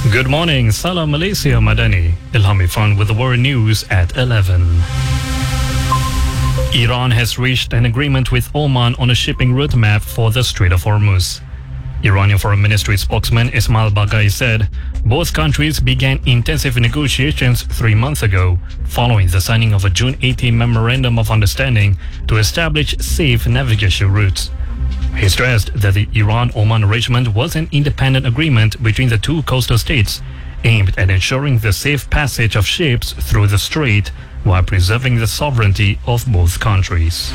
Good morning, Salam Malaysia Madani. Ilham Irfan with the world news at 11. Iran has reached an agreement with Oman on a shipping route map for the Strait of Hormuz. Iranian Foreign Ministry spokesman Ismail Baghai said both countries began intensive negotiations 3 months ago, following the signing of a June 18 Memorandum of Understanding to establish safe navigation routes. He stressed that the Iran-Oman arrangement was an independent agreement between the two coastal states aimed at ensuring the safe passage of ships through the strait while preserving the sovereignty of both countries.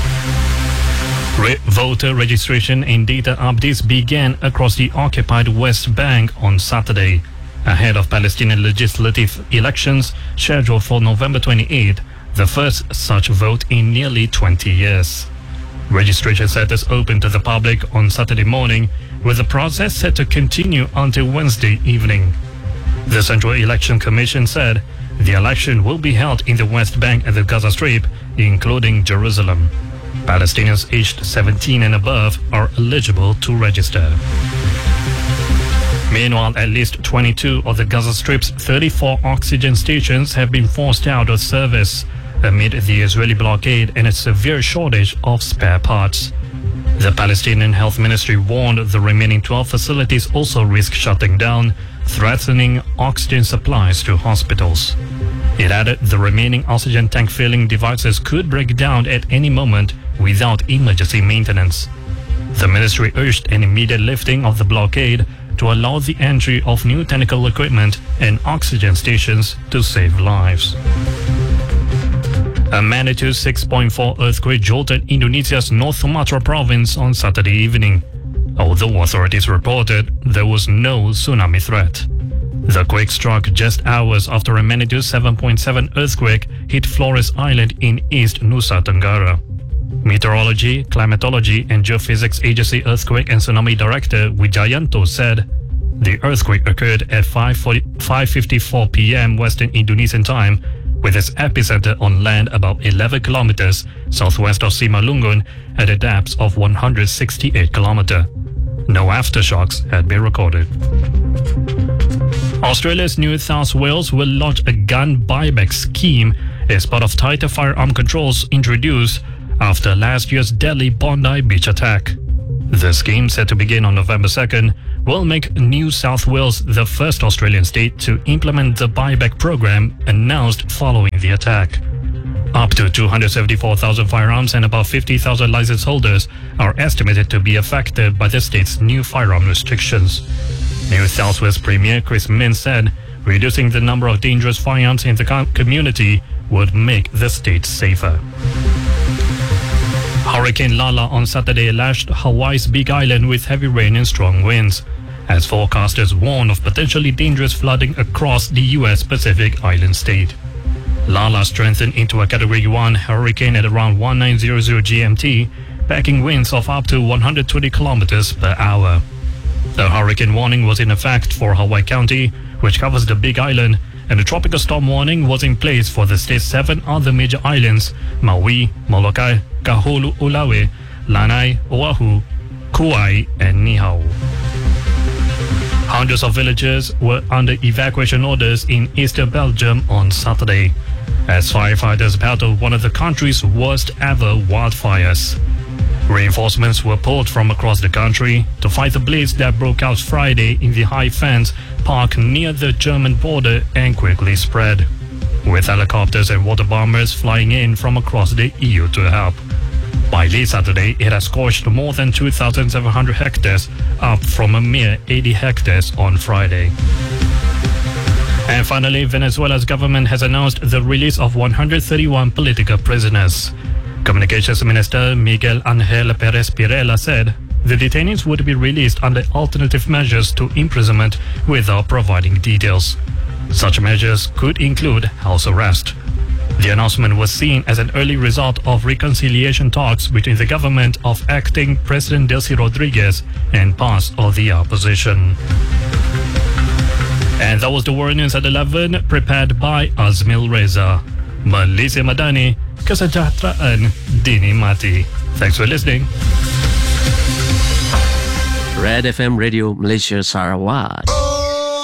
Voter registration and data updates began across the occupied West Bank on Saturday, ahead of Palestinian legislative elections scheduled for November 28, the first such vote in nearly 20 years. Registration centers opened to the public on Saturday morning, with the process set to continue until Wednesday evening. The Central Election Commission said the election will be held in the West Bank and the Gaza Strip, including Jerusalem. Palestinians aged 17 and above are eligible to register. Meanwhile, at least 22 of the Gaza Strip's 34 oxygen stations have been forced out of service amid the Israeli blockade and a severe shortage of spare parts. The Palestinian Health Ministry warned the remaining 12 facilities also risk shutting down, threatening oxygen supplies to hospitals. It added the remaining oxygen tank filling devices could break down at any moment without emergency maintenance. The ministry urged an immediate lifting of the blockade to allow the entry of new technical equipment and oxygen stations to save lives. A magnitude 6.4 earthquake jolted Indonesia's North Sumatra province on Saturday evening, although authorities reported there was no tsunami threat. The quake struck just hours after a magnitude 7.7 earthquake hit Flores Island in East Nusa Tenggara. Meteorology, Climatology and Geophysics Agency Earthquake and Tsunami Director Wijayanto said the earthquake occurred at 5:54 p.m. Western Indonesian time, with its epicenter on land about 11 kilometers southwest of Simalungun at a depth of 168 kilometers. No aftershocks had been recorded. Australia's New South Wales will launch a gun buyback scheme as part of tighter firearm controls introduced after last year's deadly Bondi Beach attack. The scheme, set to begin on November 2nd, will make New South Wales the first Australian state to implement the buyback program announced following the attack. Up to 274,000 firearms and about 50,000 license holders are estimated to be affected by the state's new firearm restrictions. New South Wales Premier Chris Minns said reducing the number of dangerous firearms in the community would make the state safer. Hurricane Lala on Saturday lashed Hawaii's Big Island with heavy rain and strong winds, as forecasters warn of potentially dangerous flooding across the U.S. Pacific island state. Lala strengthened into a Category 1 hurricane at around 1900 GMT, packing winds of up to 120 kilometers per hour. A hurricane warning was in effect for Hawaii County, which covers the Big Island, and a tropical storm warning was in place for the state's 7 other major islands: Maui, Molokai, Kahului, Lanai, Oahu, Kauai, and Niihau. Hundreds of villagers were under evacuation orders in eastern Belgium on Saturday, as firefighters battled one of the country's worst ever wildfires. Reinforcements were pulled from across the country to fight the blaze that broke out Friday in the High Fence Park near the German border and quickly spread, with helicopters and water bombers flying in from across the EU to help. By late Saturday, it has scorched more than 2,700 hectares, up from a mere 80 hectares on Friday. And finally, Venezuela's government has announced the release of 131 political prisoners. Communications Minister Miguel Angel Perez Pirela said the detainees would be released under alternative measures to imprisonment without providing details. Such measures could include house arrest. The announcement was seen as an early result of reconciliation talks between the government of acting President Delcy Rodriguez and parts of the opposition. And that was the World News at 11, prepared by Azmil Reza. Malaysia Madani, kesejahteraan dinikmati. Thanks for listening. Red FM Radio Malaysia Sarawak.